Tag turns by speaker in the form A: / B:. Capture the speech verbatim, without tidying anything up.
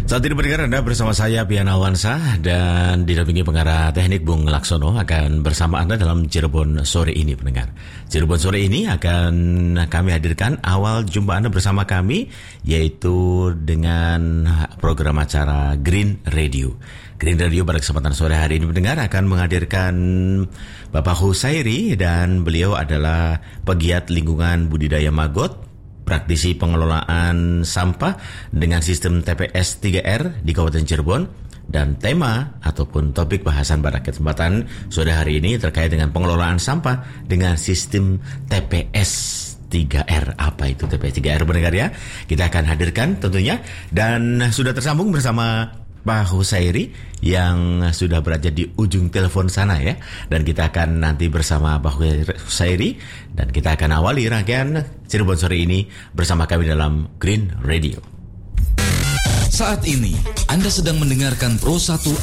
A: Saat ini pendengar Anda bersama saya Pian Awansa dan didampingi pengarah teknik Bung Laksono akan bersama Anda dalam Cirebon sore ini pendengar. Cirebon sore ini akan kami hadirkan awal jumpa Anda bersama kami yaitu dengan program acara Green Radio. Green Radio pada kesempatan sore hari ini pendengar akan menghadirkan Bapak Husairi dan beliau adalah pegiat lingkungan budidaya maggot, praktisi pengelolaan sampah dengan sistem T P S tiga R di Kabupaten Cirebon, dan tema ataupun topik bahasan pada kesempatan sore hari ini terkait dengan pengelolaan sampah dengan sistem T P S tiga R. Apa itu T P S tiga R pendengar ya? Kita akan hadirkan tentunya, dan sudah tersambung bersama Pak Husairi yang sudah berada di ujung telepon sana ya. Dan kita akan nanti bersama Pak Husairi dan kita akan awali rangkaian Cirebon sore ini bersama kami dalam Green Radio.
B: Saat ini Anda sedang mendengarkan Pro satu